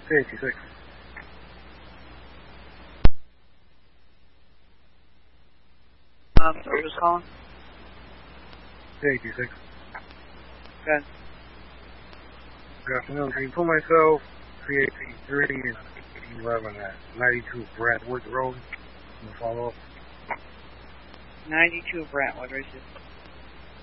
86. So who's calling? 86. Good. Good afternoon. Can you pull myself 383 and 11 at 92 Brentwood Road? I'm going to follow up. 92 Brentwood, right?